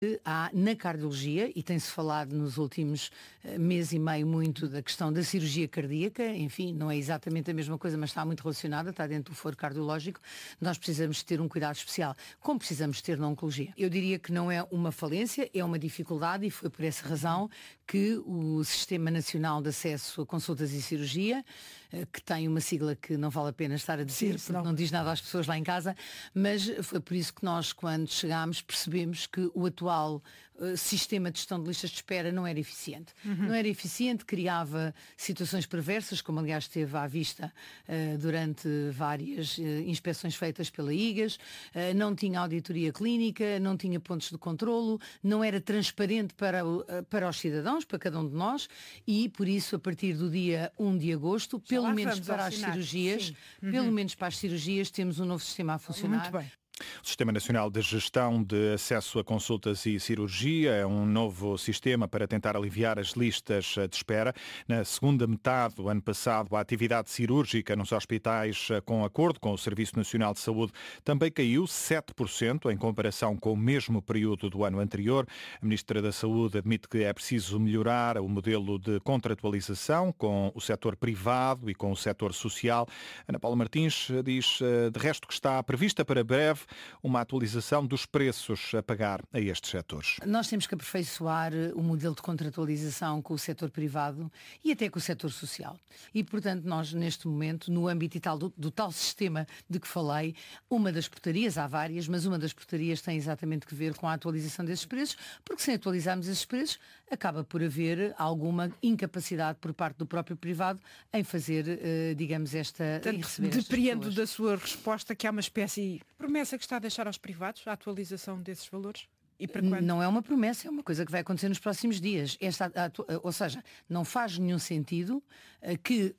há na cardiologia, e tem-se falado nos últimos mês e meio muito da questão da cirurgia cardíaca, enfim, não é exatamente a mesma coisa, mas está muito relacionada, está dentro do foro cardiológico, nós precisamos ter um cuidado especial, como precisamos ter na oncologia. Eu diria que não é uma falência, é uma dificuldade, e foi por essa razão que o Sistema Nacional de Acesso a Consultas e Cirurgia, que tem uma sigla que não vale a pena estar a dizer, porque não diz nada às pessoas lá em casa, mas foi por isso que nós, quando chegámos, percebemos que o atual sistema de gestão de listas de espera não era eficiente. Não era eficiente, criava situações perversas, como aliás esteve à vista durante várias inspeções feitas pela IGAS, não tinha auditoria clínica, não tinha pontos de controlo, não era transparente para os cidadãos, para cada um de nós, e por isso, a partir do dia 1 de agosto, pelo menos para as cirurgias, pelo menos para as cirurgias, temos um novo sistema a funcionar. Muito bem. O Sistema Nacional de Gestão de Acesso a Consultas e Cirurgia é um novo sistema para tentar aliviar as listas de espera. Na segunda metade do ano passado, a atividade cirúrgica nos hospitais, com acordo com o Serviço Nacional de Saúde, também caiu 7% em comparação com o mesmo período do ano anterior. A Ministra da Saúde admite que é preciso melhorar o modelo de contratualização com o setor privado e com o setor social. Ana Paula Martins diz, de resto, que está prevista para breve uma atualização dos preços a pagar a estes setores. Nós temos que aperfeiçoar o modelo de contratualização com o setor privado e até com o setor social. E, portanto, nós, neste momento, no âmbito do tal sistema de que falei, uma das portarias, há várias, mas uma das portarias tem exatamente que ver com a atualização desses preços, porque sem atualizarmos esses preços, acaba por haver alguma incapacidade por parte do próprio privado em fazer, digamos, em receber depreendo da sua resposta que há uma espécie de promessa que está a deixar aos privados a atualização desses valores? E para quando? Não é uma promessa, é uma coisa que vai acontecer nos próximos dias. Ou seja, não faz nenhum sentido que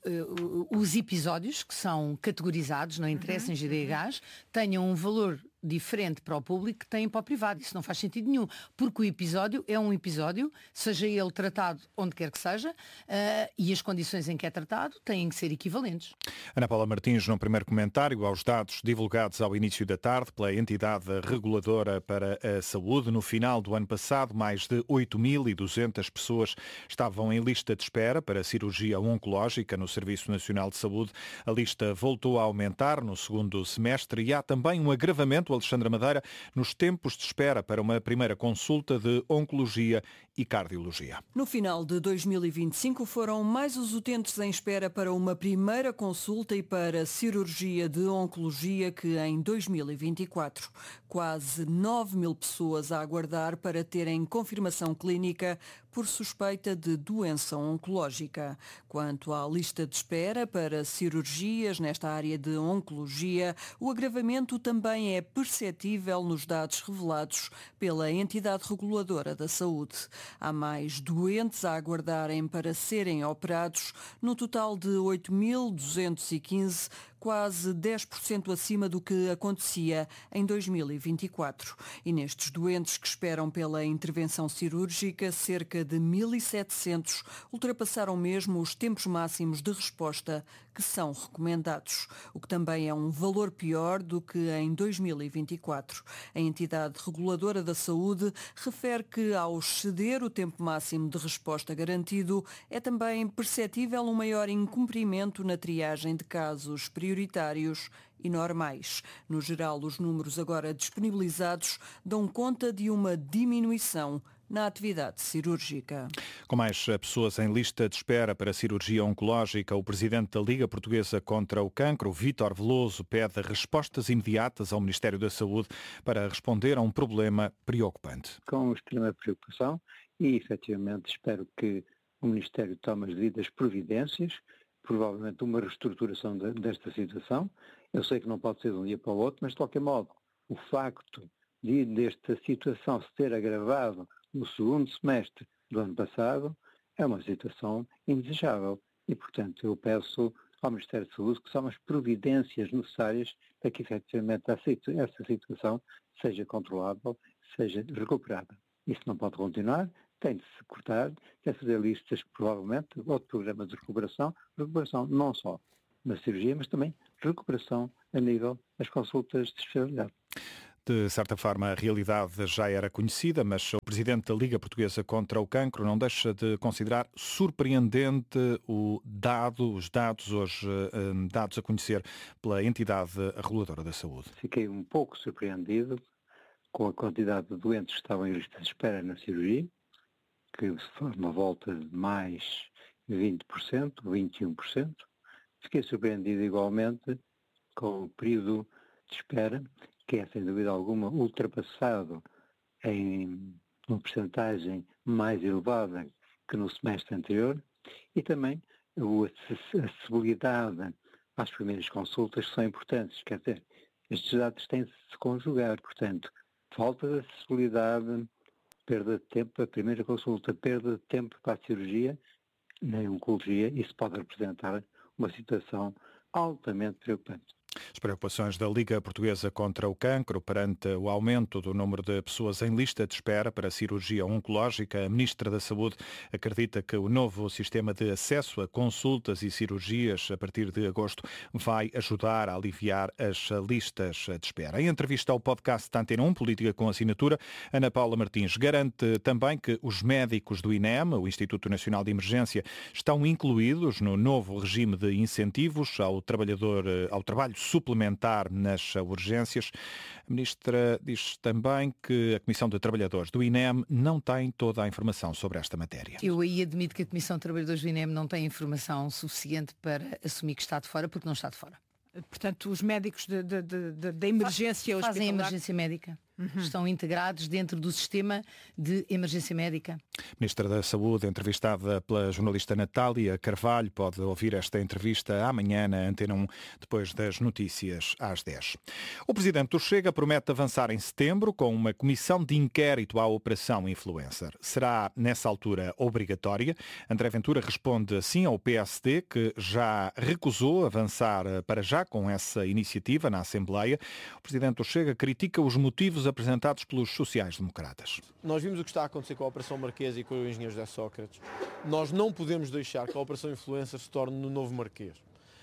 os episódios que são categorizados, não interessa em GDHs, tenham um valor diferente para o público que tem para o privado. Isso não faz sentido nenhum, porque o episódio é um episódio, seja ele tratado onde quer que seja, e as condições em que é tratado têm que ser equivalentes. Ana Paula Martins, num primeiro comentário aos dados divulgados ao início da tarde pela entidade reguladora para a saúde, no final do ano passado, mais de 8.200 pessoas estavam em lista de espera para cirurgia oncológica no Serviço Nacional de Saúde. A lista voltou a aumentar no segundo semestre e há também um agravamento, Alexandra Madeira, nos tempos de espera para uma primeira consulta de oncologia e cardiologia. No final de 2025 foram mais os utentes em espera para uma primeira consulta e para cirurgia de oncologia que em 2024. Quase 9.000 pessoas a aguardar para terem confirmação clínica por suspeita de doença oncológica. Quanto à lista de espera para cirurgias nesta área de oncologia, o agravamento também é perceptível nos dados revelados pela entidade reguladora da saúde. Há mais doentes a aguardarem para serem operados, no total de 8.215, quase 10% acima do que acontecia em 2024. E nestes doentes que esperam pela intervenção cirúrgica, cerca de 1.700 ultrapassaram mesmo os tempos máximos de resposta que são recomendados, o que também é um valor pior do que em 2024. A entidade reguladora da saúde refere que, ao exceder o tempo máximo de resposta garantido, é também perceptível um maior incumprimento na triagem de casos prioritários e normais. No geral, os números agora disponibilizados dão conta de uma diminuição na atividade cirúrgica. Com mais pessoas em lista de espera para cirurgia oncológica, o presidente da Liga Portuguesa contra o Cancro, Vítor Veloso, pede respostas imediatas ao Ministério da Saúde para responder a um problema preocupante. Com extrema preocupação e, efetivamente, espero que o Ministério tome as devidas providências, provavelmente uma reestruturação desta situação. Eu sei que não pode ser de um dia para o outro, mas, de qualquer modo, o facto desta situação se ter agravado no segundo semestre do ano passado é uma situação indesejável e, portanto, eu peço ao Ministério da Saúde que tome as providências necessárias para que, efetivamente, essa situação seja controlável, seja recuperada. Isso não pode continuar, tem de se cortar, tem de fazer listas, provavelmente, outro programa de recuperação não só na cirurgia, mas também recuperação a nível das consultas de especialidade. De certa forma, a realidade já era conhecida, mas o presidente da Liga Portuguesa contra o Cancro não deixa de considerar surpreendente os dados hoje dados a conhecer pela entidade reguladora da saúde. Fiquei um pouco surpreendido com a quantidade de doentes que estavam em lista de espera na cirurgia, que foi uma volta de mais 20%, 21%. Fiquei surpreendido igualmente com o período de espera, que é, sem dúvida alguma, ultrapassado em uma percentagem mais elevada que no semestre anterior, e também a acessibilidade às primeiras consultas são importantes, quer dizer, estes dados têm de se conjugar, portanto, falta de acessibilidade, perda de tempo para a primeira consulta, perda de tempo para a cirurgia, na oncologia, isso pode representar uma situação altamente preocupante. As preocupações da Liga Portuguesa contra o Cancro perante o aumento do número de pessoas em lista de espera para cirurgia oncológica. A Ministra da Saúde acredita que o novo sistema de acesso a consultas e cirurgias a partir de agosto vai ajudar a aliviar as listas de espera. Em entrevista ao podcast da Antena 1, Política com Assinatura, Ana Paula Martins garante também que os médicos do INEM, o Instituto Nacional de Emergência, estão incluídos no novo regime de incentivos ao trabalho suplementar nas urgências. A Ministra diz também que a Comissão de Trabalhadores do INEM não tem toda a informação sobre esta matéria. Eu aí admito que a Comissão de Trabalhadores do INEM não tem informação suficiente para assumir que está de fora, porque não está de fora. Portanto, os médicos da emergência hospitalar... Fazem emergência médica. Estão integrados dentro do sistema de emergência médica. Ministra da Saúde, entrevistada pela jornalista Natália Carvalho, pode ouvir esta entrevista amanhã na Antena 1, depois das notícias às 10. O Presidente do Chega promete avançar em setembro com uma comissão de inquérito à Operação Influencer. Será, nessa altura, obrigatória. André Ventura responde assim ao PSD, que já recusou avançar para já com essa iniciativa na Assembleia. O Presidente do Chega critica os motivos apresentados pelos sociais-democratas. Nós vimos o que está a acontecer com a Operação Marquês e com o engenheiro José Sócrates. Nós não podemos deixar que a Operação Influencer se torne no novo Marquês.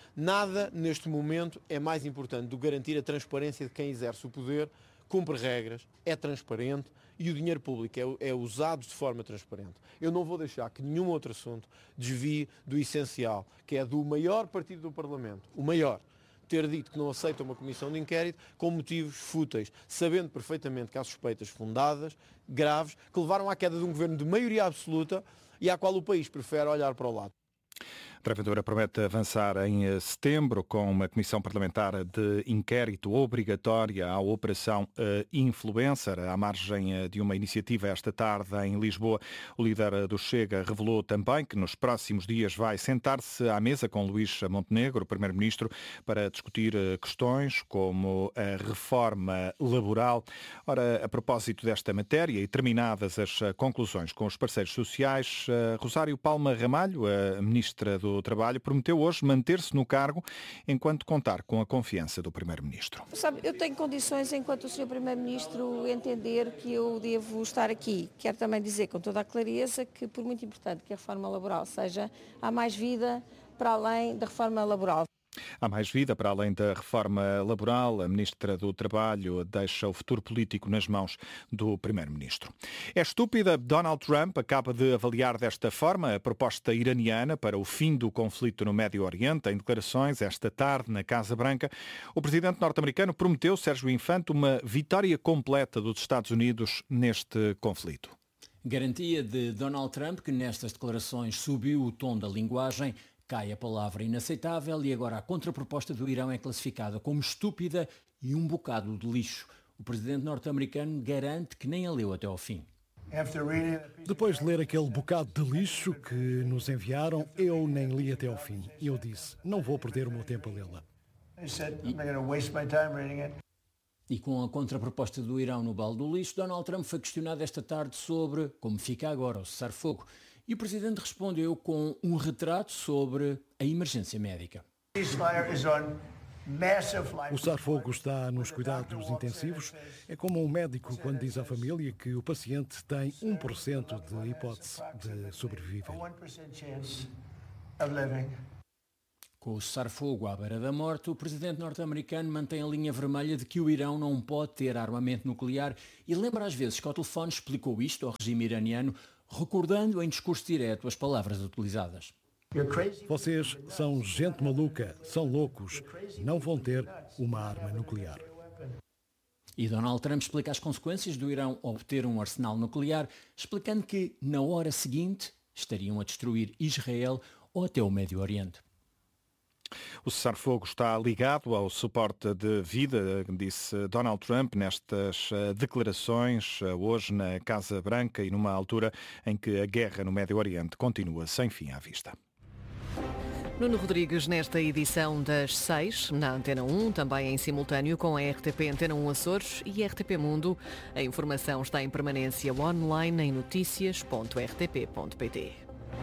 Nada, neste momento, é mais importante do que garantir a transparência de quem exerce o poder, cumpre regras, é transparente e o dinheiro público é usado de forma transparente. Eu não vou deixar que nenhum outro assunto desvie do essencial, que é do maior partido do Parlamento, o maior, ter dito que não aceita uma comissão de inquérito com motivos fúteis, sabendo perfeitamente que há suspeitas fundadas, graves, que levaram à queda de um governo de maioria absoluta e à qual o país prefere olhar para o lado. André Ventura promete avançar em setembro com uma comissão parlamentar de inquérito obrigatória à Operação Influencer. À margem de uma iniciativa esta tarde em Lisboa, o líder do Chega revelou também que nos próximos dias vai sentar-se à mesa com Luís Montenegro, o primeiro-ministro, para discutir questões como a reforma laboral. Ora, a propósito desta matéria e terminadas as conclusões com os parceiros sociais, Rosário Palma Ramalho, a ministra do Trabalho, prometeu hoje manter-se no cargo enquanto contar com a confiança do Primeiro-Ministro. Sabe, eu tenho condições, enquanto o Sr. Primeiro-Ministro entender que eu devo estar aqui. Quero também dizer com toda a clareza que, por muito importante que a reforma laboral seja, há mais vida para além da reforma laboral. Há mais vida para além da reforma laboral. A Ministra do Trabalho deixa o futuro político nas mãos do Primeiro-Ministro. É estúpida. Donald Trump acaba de avaliar desta forma a proposta iraniana para o fim do conflito no Médio Oriente. Em declarações esta tarde na Casa Branca, o presidente norte-americano prometeu, Sérgio Infante, uma vitória completa dos Estados Unidos neste conflito. Garantia de Donald Trump, que nestas declarações subiu o tom da linguagem. Cai a palavra inaceitável e agora a contraproposta do Irão é classificada como estúpida e um bocado de lixo. O presidente norte-americano garante que nem a leu até ao fim. Depois de ler aquele bocado de lixo que nos enviaram, eu nem li até ao fim. E eu disse, não vou perder o meu tempo a lê-la. E com a contraproposta do Irão no balde do lixo, Donald Trump foi questionado esta tarde sobre como fica agora o cessar-fogo. E o Presidente respondeu com um retrato sobre a emergência médica. O cessar-fogo está nos cuidados intensivos. É como um médico quando diz à família que o paciente tem 1% de hipótese de sobreviver. Com o cessar-fogo à beira da morte, o presidente norte-americano mantém a linha vermelha de que o Irão não pode ter armamento nuclear e lembra às vezes que ao telefone explicou isto ao regime iraniano, recordando em discurso direto as palavras utilizadas. Vocês são gente maluca, são loucos, não vão ter uma arma nuclear. E Donald Trump explica as consequências do Irão obter um arsenal nuclear, explicando que, na hora seguinte, estariam a destruir Israel ou até o Médio Oriente. O cessar-fogo está ligado ao suporte de vida, disse Donald Trump nestas declarações hoje na Casa Branca e numa altura em que a guerra no Médio Oriente continua sem fim à vista. Nuno Rodrigues nesta edição das 6, na Antena 1, também em simultâneo com a RTP Antena 1 Açores e RTP Mundo. A informação está em permanência online em noticias.rtp.pt.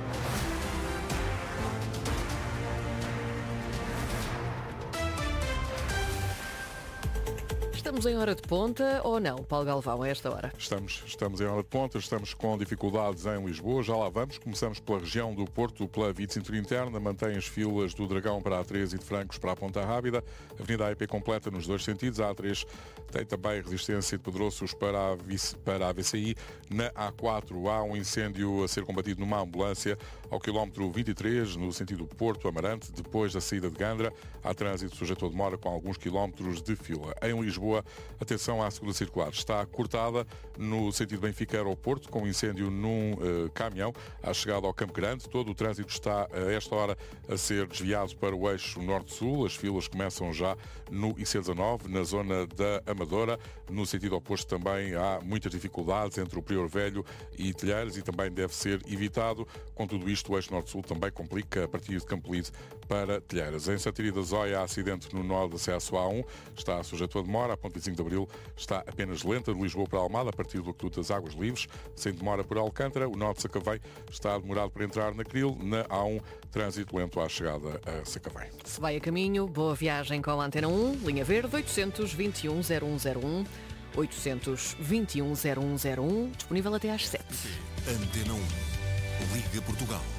Estamos em hora de ponta ou não, Paulo Galvão, a esta hora? Estamos em hora de ponta, estamos com dificuldades em Lisboa, já lá vamos. Começamos pela região do Porto, pela Via de Cintura Interna, mantém as filas do Dragão para a A3 e de Francos para a Ponta Rábida. Avenida AEP completa nos dois sentidos. A A3 tem também resistência de Pedroços para a VCI. Na A4 há um incêndio a ser combatido numa ambulância ao quilómetro 23, no sentido Porto-Amarante, depois da saída de Gandra. Há trânsito sujeito a demora com alguns quilómetros de fila. Em Lisboa, atenção à segunda circular. Está cortada no sentido Benfica-Aeroporto, com incêndio num caminhão à chegada ao Campo Grande. Todo o trânsito está, a esta hora, a ser desviado para o eixo norte-sul. As filas começam já no IC19, na zona da Amadora. No sentido oposto também há muitas dificuldades entre o Prior Velho e Telheiras e também deve ser evitado. Com tudo isto, o eixo norte-sul também complica a partir de Campolide para Telheiras. Em Santiria da Zóia há acidente no nó de acesso à A1. Está sujeito a demora. A ponte 25 de Abril está apenas lenta de Lisboa para Almada, a partir do Aqueduto das Águas Livres, sem demora por Alcântara. O nó de Sacavém está demorado para entrar na Cril. Na A1, trânsito lento à chegada a Sacavém. Se vai a caminho, boa viagem com a Antena 1, linha verde 821-0101, 821-0101, disponível até às 7. Antena 1, Liga Portugal.